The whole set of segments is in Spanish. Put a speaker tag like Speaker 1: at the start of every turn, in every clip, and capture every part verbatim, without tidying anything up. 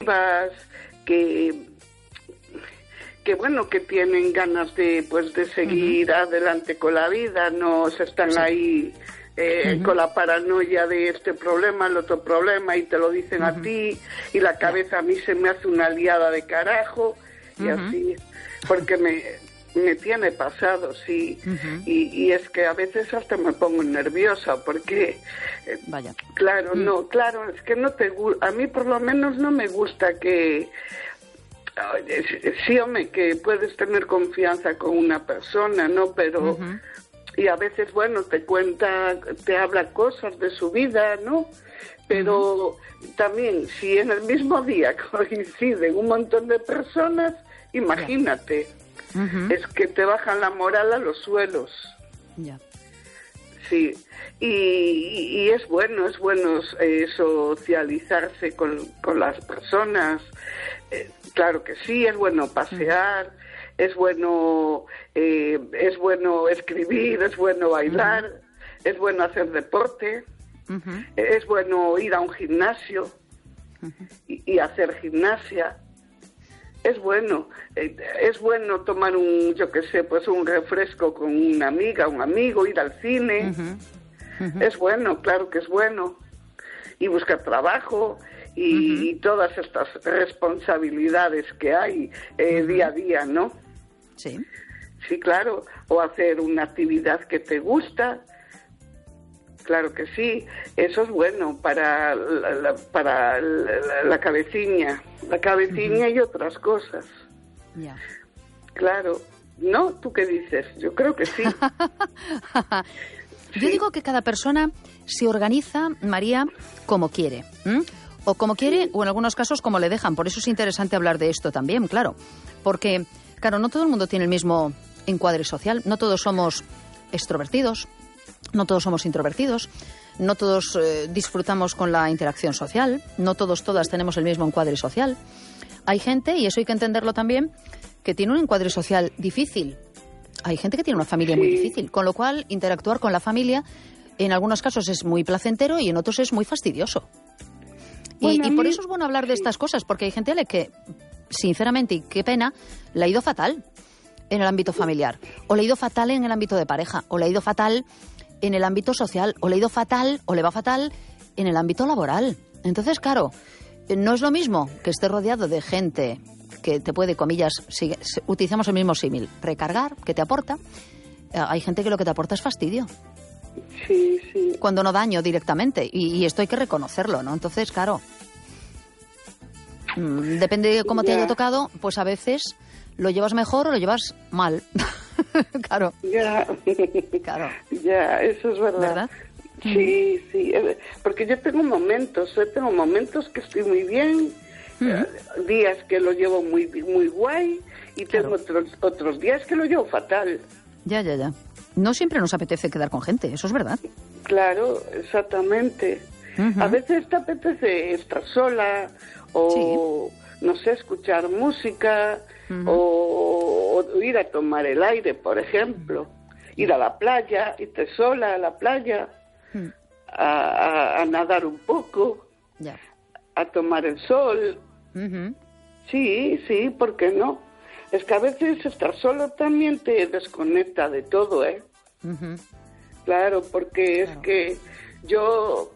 Speaker 1: activas, que, que bueno, que tienen ganas de, pues, de seguir uh-huh. adelante con la vida, no se están sí. ahí eh, uh-huh. con la paranoia de este problema, el otro problema, y te lo dicen uh-huh. a ti, y la cabeza a mí se me hace una liada de carajo, y uh-huh. así, porque me... me tiene pasado, sí, uh-huh. y, y es que a veces hasta me pongo nerviosa porque, eh, Vaya. claro, mm. no, claro, es que no te gusta, a mí por lo menos no me gusta que, sí, hombre, que puedes tener confianza con una persona, ¿no? Pero, uh-huh. y a veces, bueno, te cuenta, te habla cosas de su vida, ¿no? Pero uh-huh. también, si en el mismo día coinciden un montón de personas, imagínate. Yeah. Uh-huh. Es que te bajan la moral a los suelos. Ya. Yeah. Sí. Y, y es bueno, es bueno eh, socializarse con, con las personas. Eh, claro que sí, es bueno pasear, uh-huh. es bueno eh, es bueno escribir, es bueno bailar, uh-huh. es bueno hacer deporte, uh-huh. es bueno ir a un gimnasio uh-huh. y, y hacer gimnasia. Es bueno, es bueno tomar un, yo qué sé, pues un refresco con una amiga, un amigo, ir al cine. Uh-huh. Uh-huh. Es bueno, claro que es bueno. Y buscar trabajo y, uh-huh. y todas estas responsabilidades que hay eh, uh-huh. día a día, ¿no?
Speaker 2: Sí.
Speaker 1: Sí, claro. O hacer una actividad que te gusta. Claro que sí, eso es bueno para la, la, para la, la cabeciña, la cabeciña uh-huh. y otras cosas.
Speaker 2: Ya. Yeah.
Speaker 1: Claro, ¿no? ¿Tú qué dices? Yo creo que sí.
Speaker 2: Yo sí. digo que cada persona se organiza, María, como quiere, ¿m? o como quiere, sí. o en algunos casos como le dejan. Por eso es interesante hablar de esto también, claro. Porque, claro, no todo el mundo tiene el mismo encuadre social, no todos somos extrovertidos. No todos somos introvertidos, no todos eh, disfrutamos con la interacción social, no todos, todas tenemos el mismo encuadre social. Hay gente, y eso hay que entenderlo también, que tiene un encuadre social difícil. Hay gente que tiene una familia sí. muy difícil, con lo cual interactuar con la familia en algunos casos es muy placentero y en otros es muy fastidioso. Bueno, y, y por eso es bueno hablar de estas cosas, porque hay gente a la que, sinceramente, y qué pena, le ha ido fatal en el ámbito familiar, o le ha ido fatal en el ámbito de pareja, o le ha ido fatal en el ámbito social, o le ha ido fatal, o le va fatal en el ámbito laboral. Entonces, claro, no es lo mismo que esté rodeado de gente que te puede, comillas, si, si, utilizamos el mismo símil, recargar, que te aporta. Eh, hay gente que lo que te aporta es fastidio.
Speaker 1: Sí, sí.
Speaker 2: Cuando no daño directamente, y, y esto hay que reconocerlo, ¿no? Entonces, claro, mmm, depende de cómo te yeah. haya tocado, pues a veces lo llevas mejor o lo llevas mal. Claro.
Speaker 1: Ya,
Speaker 2: claro.
Speaker 1: Ya, eso es verdad.
Speaker 2: ¿Verdad?
Speaker 1: Sí, sí, porque yo tengo momentos, yo tengo momentos que estoy muy bien, uh-huh. días que lo llevo muy muy guay, y tengo claro. otros otros días que lo llevo fatal.
Speaker 2: Ya, ya, ya. No siempre nos apetece quedar con gente, eso es verdad.
Speaker 1: Claro, exactamente. Uh-huh. A veces te apetece estar sola, o sí. no sé, escuchar música, uh-huh. o, o ir a tomar el aire, por ejemplo. Ir a la playa, irte sola a la playa, uh-huh. a, a, a nadar un poco,
Speaker 2: yeah.
Speaker 1: a tomar el sol.
Speaker 2: Uh-huh.
Speaker 1: Sí, sí, ¿por qué no? Es que a veces estar solo también te desconecta de todo, ¿eh?
Speaker 2: Uh-huh.
Speaker 1: Claro, porque
Speaker 2: claro.
Speaker 1: es que yo...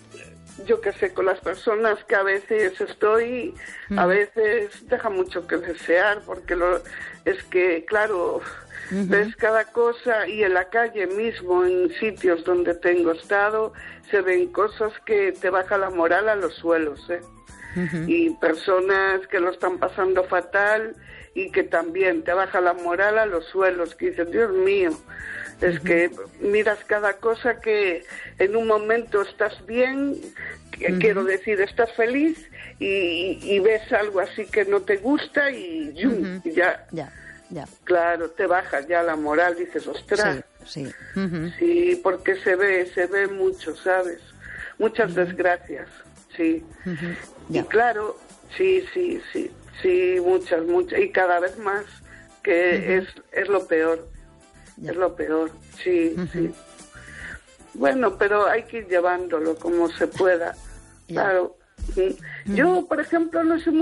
Speaker 1: yo qué sé, con las personas que a veces estoy, mm. a veces deja mucho que desear, porque lo, es que, claro, uh-huh. ves cada cosa, y en la calle mismo, en sitios donde tengo estado, se ven cosas que te baja la moral a los suelos, ¿eh? Uh-huh. Y personas que lo están pasando fatal y que también te baja la moral a los suelos, que dices, Dios mío, es uh-huh. que miras cada cosa que en un momento estás bien, uh-huh. quiero decir, estás feliz, y, y ves algo así que no te gusta y, uh-huh. y ya,
Speaker 2: ya, ya,
Speaker 1: claro, te baja ya la moral, dices, ostras,
Speaker 2: sí, sí, uh-huh.
Speaker 1: sí, porque se ve, se ve mucho, ¿sabes? Muchas uh-huh. desgracias, sí,
Speaker 2: uh-huh.
Speaker 1: y claro, sí, sí, sí, sí, muchas, muchas, y cada vez más, que uh-huh. es, es lo peor. Ya. Es lo peor, sí, uh-huh. sí. Bueno, pero hay que ir llevándolo como se pueda, ya. Claro. Uh-huh. Yo, por ejemplo, no soy muy